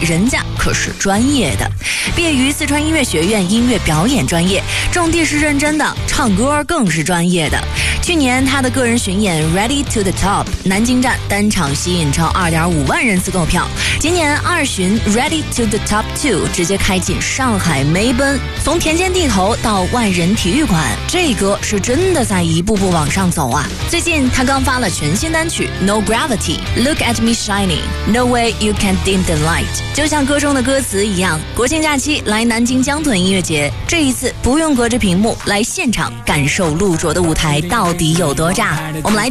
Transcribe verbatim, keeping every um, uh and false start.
人家可是专业的，毕业于四川音乐学院音乐表演专业，种地是认真的，唱歌更是专业的。去年他的个人巡演 Ready to the Top 南京站单场吸引超 二点五万人次购票，今年二巡 Ready to the Top 二直接开进上海梅奔，从田间地头到万人体育馆，这歌是真的在一步步往上走啊。最近他刚发了全新单曲 No Gravity Look at me shining No way you can dim the light， 就像歌中的歌词一样，国庆假期来南京江豚音乐节，这一次不用隔着屏幕，来现场感受陆卓的舞台到底有多炸。我们来听